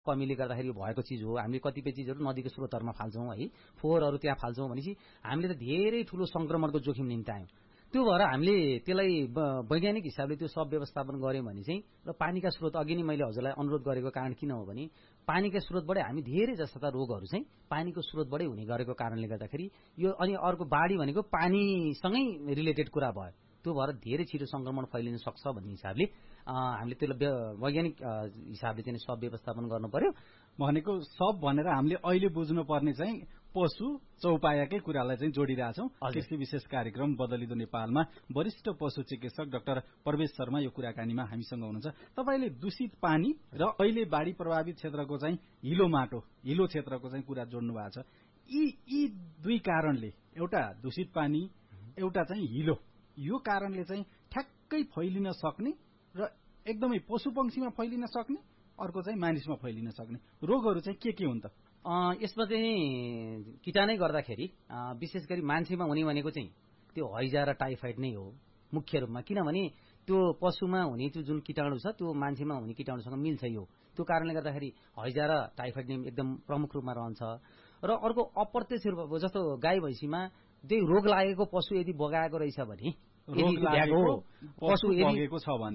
कमीले गर्दाखेरि भएको चिज हो। हामीले कतिपय चिजहरू नदीको स्रोतहरुमा फाल्छौं है, फोहोरहरू त्यहाँ फाल्छौं भनेपछि हामीले त धेरै ठूलो संक्रमणको जोखिम निम्त्यायौं। त्यो भएर हामीले त्यसलाई वैज्ञानिक हिसाबले त्यो सब व्यवस्थापन गर्यौं भने चाहिँ र पानीका स्रोत अघि नै मैले हजुरलाई अनुरोध गरेको कारण किन हो भने पानीका स्रोतबाटै हामी धेरै जस्ता रोगहरू चाहिँ पानीको स्रोतबाटै हुने गरेको कारणले गर्दाखेरि यो अनि अर्को बाढी भनेको पानीसँगै रिलेटेड कुरा भयो। त्यो भएर धेरै छिटो संक्रमण फैलिन सक्छ भन्ने हिसाबले हामीले त्यसलाई वैज्ञानिक हिसाबले चाहिँ सब व्यवस्थापन गर्नु पर्यो। भनेको सब भनेर हामीले अहिले बुझ्नु पर्ने चाहिँ पशु चौपायाकै कुरालाई चाहिँ जोडिरहेछौं। कृषि विशेष कार्यक्रम बदलिदो नेपालमा वरिष्ठ पशु चिकित्सक डाक्टर प्रवेश शर्मा यो कुराकानीमा हामीसँग हुनुहुन्छ। तपाईले दूषित पानी र अहिले बाढी प्रभावित क्षेत्रको चाहिँ हिलो माटो, हिलो क्षेत्रको चाहिँ कुरा जोड्नु भएको छ। यी दुई कारणले, एउटा दूषित पानी, एउटा चाहिँ हिलो, यो कारणले चाहिँ ठ्याक्कै फैलिन सक्ने र एकदमै पशुपंक्षीमा फैलिन सक्ने, अर्को चाहिँ मानिसमा फैलिन सक्ने रोगहरू चाहिँ के हुन् त? यसमा चाहिँ कीटाणु गर्दाखेरि विशेष गरी मान्छेमा हुने भनेको चाहिँ त्यो हैजा र टाइफाइड नै हो मुख्य रूपमा। किनभने त्यो पशुमा हुने त्यो जुन कीटाणु छ त्यो मान्छेमा हुने कीटाणुसँग मिल्छ यो। त्यो कारणले गर्दाखेरि हैजा र टाइफाइड नै एकदम प्रमुख रूपमा रहन्छ। र अर्को अप्रत्यक्ष रूपमा जस्तो गाई भैँसीमा त्यही रोग लागेको पशु यदि बगाएको रहेछ भने, पशु बगेको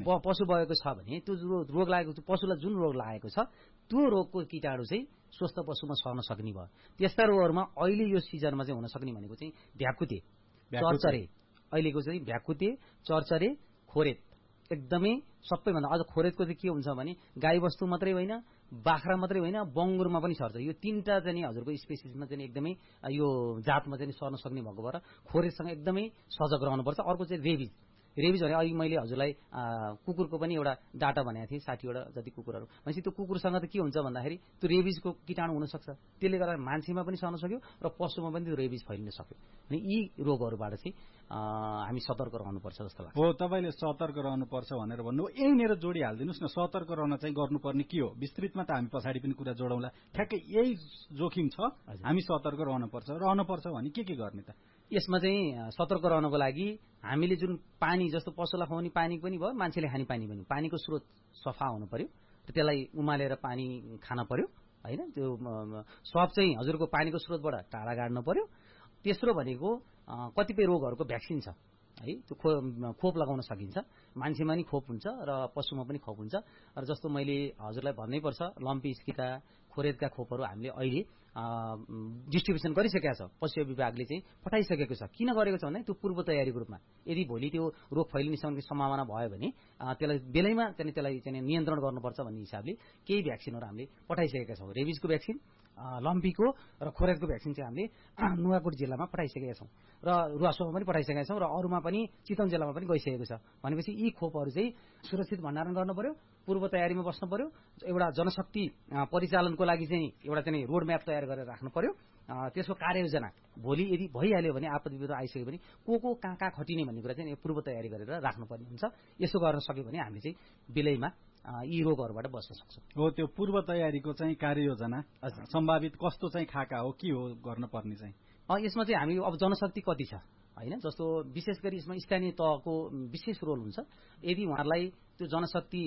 छ भने त्यो रोग लागेको पशुलाई जुन रोग लागेको छ त्यो रोगको कीटाणु चाहिँ स्वस्थ पशुमा सर्न सक्ने भयो। त्यस्ता रोगहरूमा अहिले यो सिजनमा चाहिँ हुन सक्ने भनेको चाहिँ भ्याकुते, चरचरे, अहिलेको चाहिँ भ्याकुते, चरचरे, खोरेत एकदमै सबैभन्दा। अझ खोरेतको चाहिँ के हुन्छ भने गाई वस्तु मात्रै होइन, बाख्रा मात्रै होइन, बङ्गुरमा पनि सर्छ। यो तीनटा चाहिँ हजुरको स्पेसिसमा चाहिँ एकदमै यो जातमा चाहिँ सर्न सक्ने भएको भएर खोरेतसँग एकदमै सजग रहनुपर्छ। अर्को चाहिँ रेबिज। रेबिज भने अघि मैले हजुरलाई कुकुरको पनि एउटा डाटा भनेको थिएँ, 60वटा जति कुकुरहरू। भनेपछि त्यो कुकुरसँग त के हुन्छ भन्दाखेरि त्यो रेबिजको कीटाणु हुन सक्छ। त्यसले गर्दा मान्छेमा पनि सर्न सक्यो र पशुमा पनि त्यो रेबिज फैलिन सक्यो। अनि यी रोगहरूबाट चाहिँ हामी सतर्क रहनुपर्छ जस्तो लाग्छ। हो, तपाईले सतर्क रहनुपर्छ भनेर भन्नु यहीँनिर जोडिहाल्दिनुस् न। सतर्क रहन चाहिँ गर्नुपर्ने के हो? विस्तृतमा त हामी पछाडि पनि कुरा जोडौँला। ठ्याक्कै यही जोखिम छ, हामी सतर्क रहनुपर्छ भने के गर्ने त? यसमा चाहिँ सतर्क रहनको लागि हामीले जुन पानी जस्तो पशुलाई खुवाउने पानी पनि भयो, मान्छेले खाने पानी पनि, पानीको स्रोत सफा हुनु पर्यो। त्यसलाई उमालेर पानी खान पर्यो हैन। त्यो सब चाहिँ हजुरको पानीको स्रोतबाट टाढा गाड्नु पर्यो। तेस्रो भनेको कतिपय रोगहरूको भ्याक्सिन छ है, त्यो खोप लगाउन सकिन्छ। मान्छेमा नि खोप हुन्छ र पशुमा पनि खोप हुन्छ। र जस्तो मैले हजुरलाई भन्नै पर्छ, लम्पी स्किका, खोरेतका खोपहरू हामीले अहिले डिस्ट्रिब्युसन गरिसकेका छ। पशु विभागले चाहिँ पठाइसकेको छ। किन गरेको छ भने त्यो पूर्व तयारीको रूपमा यदि भोलि त्यो रोग फैलिने सम्भावना भयो भने त्यसलाई बेलैमा त्यसलाई चाहिँ नियन्त्रण गर्नुपर्छ भन्ने हिसाबले केही भ्याक्सिनहरू हामीले पठाइसकेका छौँ। रेबिजको भ्याक्सिन, लम्पीको र खोरेतको भ्याक्सिन चाहिँ हामीले नुवाकोट जिल्लामा पठाइसकेका छौँ र रुवासोमा पनि पठाइसकेका छौँ र अरूमा पनि चितवन जिल्लामा पनि गइसकेको छ। भनेपछि यी खोपहरू चाहिँ सुरक्षित भण्डारण गर्नु पर्यो, पूर्व तयारीमा बस्नु पर्यो। एउटा जनशक्ति परिचालनको लागि चाहिँ एउटा चाहिँ रोड म्याप तयार गरेर राख्नु पर्यो। त्यसको कार्ययोजना भोलि यदि भइहाल्यो भने, आपत्ति विरुद्ध आइसक्यो भने को कहाँ खटिने भन्ने कुरा चाहिँ पूर्व तयारी गरेर राख्नुपर्ने हुन्छ। यसो गर्न सक्यो भने हामीले चाहिँ बेलैमा यी रोगहरूबाट बच्न सक्छौँ। हो, त्यो पूर्व तयारीको चाहिँ कार्ययोजना सम्भावित कस्तो चाहिँ खाका हो, के हो गर्नुपर्ने चाहिँ? यसमा चाहिँ हामी अब जनशक्ति कति छ हैन, जस्तो विशेष गरी यसमा स्थानीय तहको विशेष रोल हुन्छ। यदि उहाँहरूलाई त्यो जनशक्ति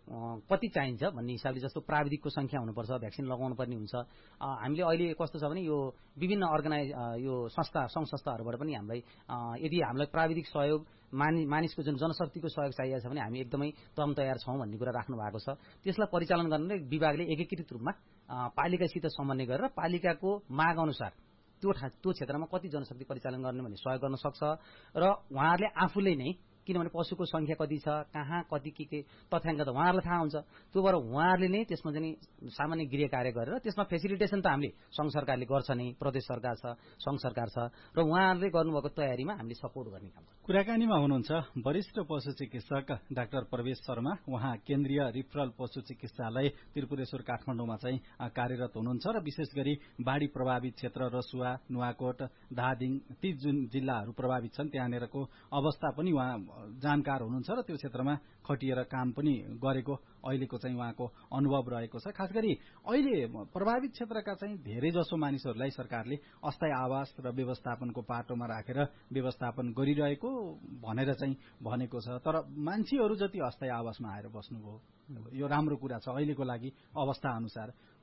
कति चाहिन्छ भन्ने हिसाबले जस्तो प्राविधिकको संख्या हुनुपर्छ, भ्याक्सिन लगाउनु पर्ने हुन्छ। हामीले अहिले कस्तो छ भने यो विभिन्न यो संघ संस्थाहरूबाट पनि हामीलाई यदि हामीलाई प्राविधिक सहयोग, मानिसको जुन जनशक्तिको सहयोग चाहिएको छ भने हामी एकदमै तम तयार छौँ भन्ने कुरा राख्नु भएको छ। त्यसलाई परिचालन गर्ने विभागले एकीकृत रूपमा पालिकासित समन्वय गरेर पालिकाको माग अनुसार त्यो क्षेत्रमा कति जनशक्ति परिचालन गर्ने भन्ने सहयोग गर्न सक्छ। र उहाँहरूले आफूले नै, किनभने पशुको संख्या कति छ, कहाँ कति के तथ्याङ्क त उहाँहरूलाई थाहा हुन्छ। त्यो भएर उहाँहरूले नै त्यसमा चाहिँ सामान्य गृह कार्य गरेर त्यसमा फेसिलिटेसन त हामीले सङ्घ सरकारले गर्छ नै, प्रदेश सरकार छ, सङ्घ सरकार छ र उहाँहरूले गर्नुभएको तयारीमा हामीले सपोर्ट गर्ने काम गर्छौँ। कुराकानीमा हुनुहुन्छ वरिष्ठ पशु चिकित्सक डाक्टर प्रवेश शर्मा। उहाँ केन्द्रीय रिफरल पशु चिकित्सालय त्रिपुरेश्वर काठमाडौँमा चाहिँ कार्यरत हुनुहुन्छ र विशेष गरी बाढी प्रभावित क्षेत्र रसुवा, नुवाकोट, धादिङ ती जुन जिल्लाहरू प्रभावित छन् त्यहाँनिरको अवस्था पनि उहाँ जानकार हुनुहुन्छ र त्यो क्षेत्रमा खटिएर काम पनि गरेको अहिलेको चाहिँ उहाँको अनुभव रहेको छ। खास गरी अहिले प्रभावित क्षेत्रका चाहिँ धेरै जसो मानिसहरूलाई सरकारले अस्थायी आवास र व्यवस्थापनको पाटोमा राखेर व्यवस्थापन गरिरहेको भनेर चाहिँ भनेको छ। तर मान्छेहरू जति अस्थायी आवासमा आएर बस्नुभयो, यो राम्रो कुरा छ अहिलेको लागि अवस्था अनुसार।